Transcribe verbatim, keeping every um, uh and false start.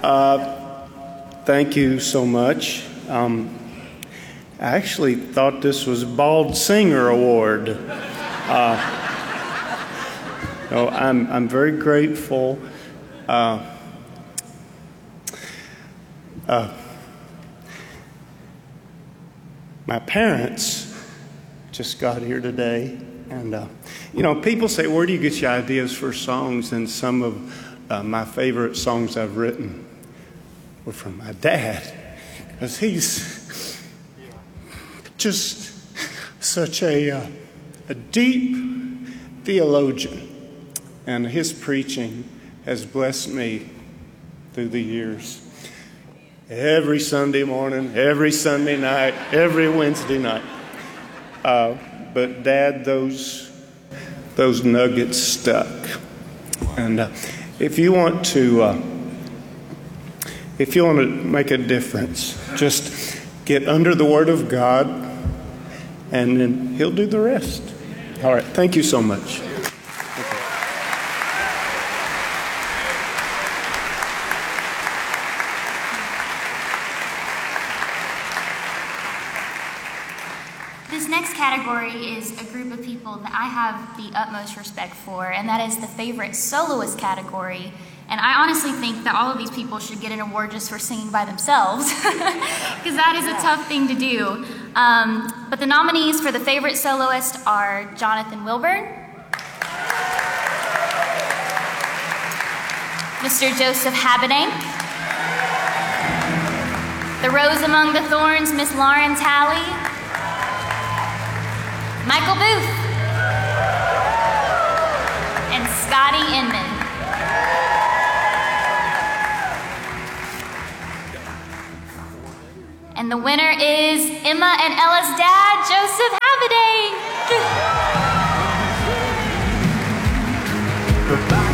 Uh, thank you so much. Um, I actually thought this was Bald Singer Award. Uh, no, I'm I'm very grateful. Uh, uh, my parents just got here today, and uh, you know, people say, "Where do you get your ideas for songs?" And some of uh, my favorite songs I've written were from my dad, because he's just such a uh, a deep theologian, and his preaching has blessed me through the years. Every Sunday morning, every Sunday night, every Wednesday night. Uh, but Dad, those those nuggets stuck. And uh, if you want to, uh, if you want to make a difference, just get under the Word of God, and then He'll do the rest. All right. Thank you so much. This next category is a group of people that I have the utmost respect for, and that is the favorite soloist category. And I honestly think that all of these people should get an award just for singing by themselves, because that is a tough thing to do. Um, but the nominees for the favorite soloist are Jonathan Wilburn, Mister Joseph Habedank, The Rose Among the Thorns, Miss Lauren Talley, Michael Booth, and Scotty Inman. And the winner is Emma and Ella's dad, Joseph Habedank.